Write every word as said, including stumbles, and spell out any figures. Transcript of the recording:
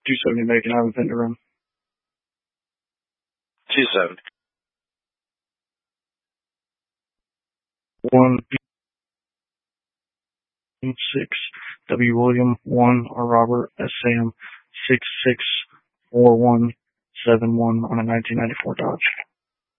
two seventy Macon Avenue, Vendor Room. two seventy. one six W William one R Robert S Sam six six four one seven one on a nineteen ninety-four Dodge.